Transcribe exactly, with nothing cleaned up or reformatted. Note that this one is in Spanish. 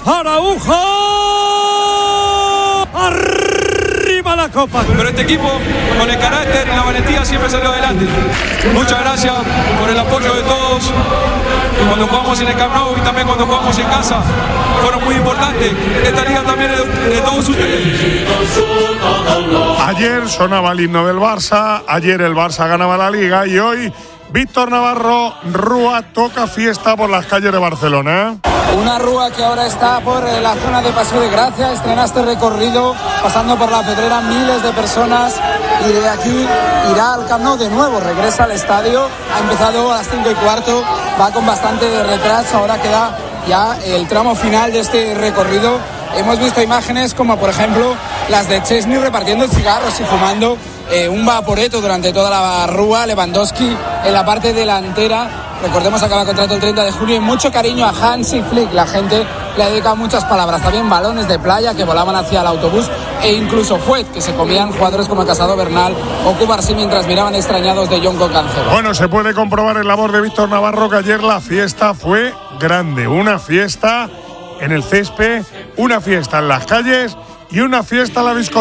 Araujo. Arriba la copa. Pero este equipo, con el carácter y la valentía, siempre salió adelante. Muchas gracias por el apoyo de todos. Cuando jugamos en el Camp Nou y también cuando jugamos en casa, fueron muy importantes. Esta liga también es de, de todos ustedes. Ayer sonaba el himno del Barça, ayer el Barça ganaba la liga y hoy Víctor Navarro Rúa toca fiesta por las calles de Barcelona. Una Rúa que ahora está por la zona de Paseo de Gracia, estrena este recorrido pasando por la Pedrera, miles de personas, y de aquí irá al Camp Nou de nuevo, regresa al estadio, ha empezado a las cinco y cuarto, va con bastante de retraso, ahora queda ya el tramo final de este recorrido. Hemos visto imágenes como por ejemplo las de Chesney repartiendo cigarros y fumando eh, un vaporeto durante toda la Rúa, Lewandowski en la parte delantera. Recordemos, acaba contrato el treinta de junio y mucho cariño a Hansi Flick. La gente le ha dedicado muchas palabras. También balones de playa que volaban hacia el autobús e incluso Fuet, que se comían jugadores como Casado Bernal o Cubarsí mientras miraban extrañados de Jonco Cancelo. Bueno, se puede comprobar en la voz de Víctor Navarro que ayer la fiesta fue grande. Una fiesta en el césped, una fiesta en las calles y una fiesta en la discoteca.